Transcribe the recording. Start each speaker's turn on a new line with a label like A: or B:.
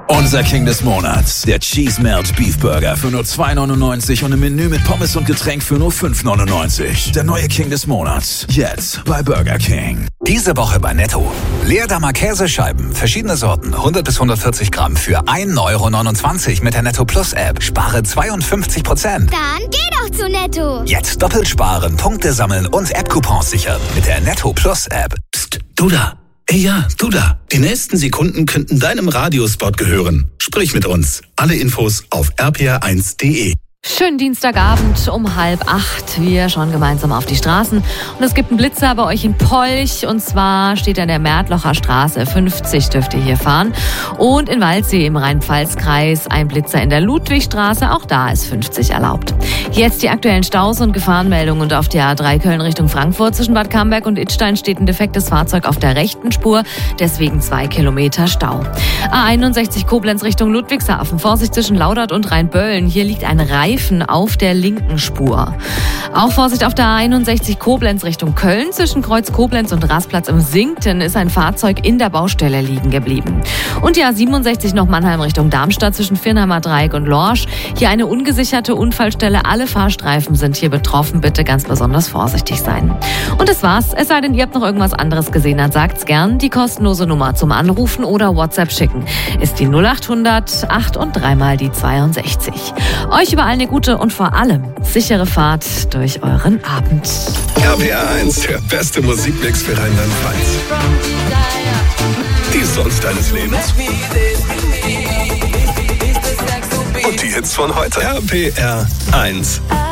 A: Unser King des Monats, der Cheese Melt Beef Burger für nur $2,99 und ein Menü mit Pommes und Getränk für nur $5,99. Der neue King des Monats, jetzt bei Burger King.
B: Diese Woche bei Netto. Leerdammer Käsescheiben, verschiedene Sorten, 100 bis 140 Gramm für €1,29 mit der Netto Plus App. Spare 52%.
C: Dann geh doch zu Netto.
B: Jetzt doppelt sparen, Punkte sammeln und App-Coupons sichern mit der Netto Plus App.
D: Psst, du da. Ey, ja, du da. Die nächsten Sekunden könnten deinem Radiospot gehören. Sprich mit uns. Alle Infos auf rpr1.de.
E: Schönen Dienstagabend um 7:30. Wir schauen gemeinsam auf die Straßen. Und es gibt einen Blitzer bei euch in Polch. Und zwar steht an der Märtlocher Straße. 50 dürft ihr hier fahren. Und in Waldsee im Rhein-Pfalz-Kreis ein Blitzer in der Ludwigstraße. Auch da ist 50 erlaubt. Jetzt die aktuellen Staus und Gefahrenmeldungen. Und auf der A3 Köln Richtung Frankfurt zwischen Bad Camberg und Idstein steht ein defektes Fahrzeug auf der rechten Spur. Deswegen 2 Kilometer Stau. A61 Koblenz Richtung Ludwigshafen. Vorsicht zwischen Laudert und Rheinböllen. Hier liegt ein Reifen auf der linken Spur. Auch Vorsicht auf der A61 Koblenz Richtung Köln. Zwischen Kreuz Koblenz und Rastplatz im Sinkten ist ein Fahrzeug in der Baustelle liegen geblieben. Und die A67 noch Mannheim Richtung Darmstadt zwischen Firnheimer Dreieck und Lorsch. Hier eine ungesicherte Unfallstelle. Alle Fahrstreifen sind hier betroffen. Bitte ganz besonders vorsichtig sein. Und das war's. Es sei denn, ihr habt noch irgendwas anderes gesehen, dann sagt's gern. Die kostenlose Nummer zum Anrufen oder WhatsApp schicken ist die 0800 8 und 3 mal die 62. Euch überall eine gute und vor allem sichere Fahrt durch euren Abend.
D: RPR1, der beste Musikmix für Rheinland-Pfalz. Die Songs deines Lebens. Und die Hits von heute. RPR1.